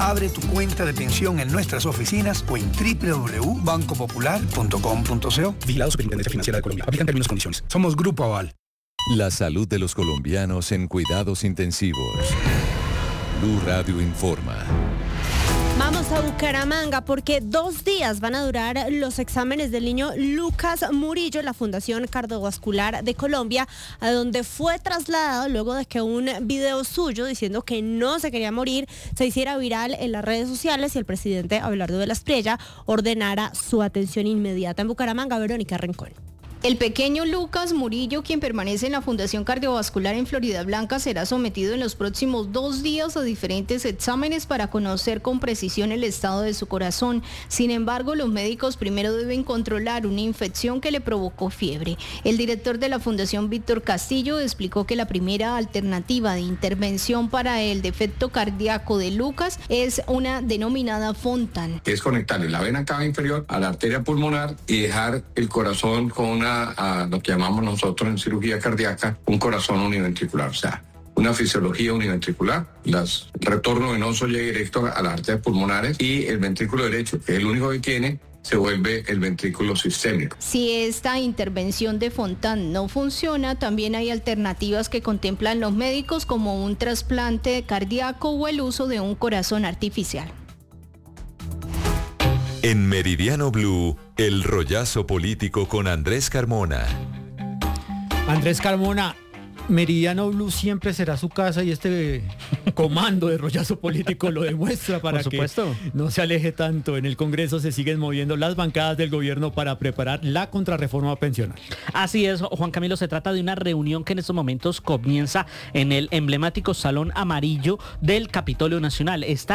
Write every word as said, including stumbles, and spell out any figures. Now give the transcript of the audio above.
Abre tu cuenta de pensión en nuestras oficinas o en doble u doble u doble u punto banco popular punto com punto co. Vigilado Superintendencia Financiera de Colombia. Aplican términos y condiciones. Somos Grupo Aval. La salud de los colombianos en cuidados intensivos. Blue Radio informa. Vamos a Bucaramanga porque dos días van a durar los exámenes del niño Lucas Murillo en la Fundación Cardiovascular de Colombia, a donde fue trasladado luego de que un video suyo diciendo que no se quería morir se hiciera viral en las redes sociales y el presidente Abelardo de la Espriella ordenara su atención inmediata. En Bucaramanga, Verónica Rincón. El pequeño Lucas Murillo, quien permanece en la Fundación Cardiovascular en Floridablanca, será sometido en los próximos dos días a diferentes exámenes para conocer con precisión el estado de su corazón. Sin embargo, los médicos primero deben controlar una infección que le provocó fiebre. El director de la Fundación, Víctor Castillo, explicó que la primera alternativa de intervención para el defecto cardíaco de Lucas es una denominada Fontan. Es conectarle la vena cava inferior a la arteria pulmonar y dejar el corazón con una a lo que llamamos nosotros en cirugía cardíaca un corazón univentricular, o sea, una fisiología univentricular. El retorno venoso llega directo a las arterias pulmonares y el ventrículo derecho, que es el único que tiene, se vuelve el ventrículo sistémico. Si esta intervención de Fontan no funciona, también hay alternativas que contemplan los médicos como un trasplante cardíaco o el uso de un corazón artificial. En Meridiano Blue, el rollazo político con Andrés Carmona. Andrés Carmona, Meridiano Blue siempre será su casa y este comando de rollazo político lo demuestra para Por que supuesto. no se aleje tanto. En el Congreso se siguen moviendo las bancadas del gobierno para preparar la contrarreforma pensional. Así es, Juan Camilo, se trata de una reunión que en estos momentos comienza en el emblemático Salón Amarillo del Capitolio Nacional. Está